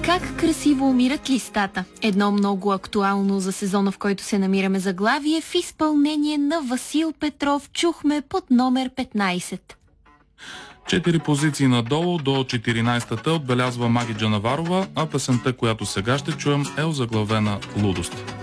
Как красиво умират листата? Едно много актуално за сезона, в който се намираме заглавие, в изпълнение на Васил Петров чухме под номер 15. 4 позиции надолу до 14-та отбелязва Маги Джанаварова, а песента, която сега ще чуем, е озаглавена "Лудост".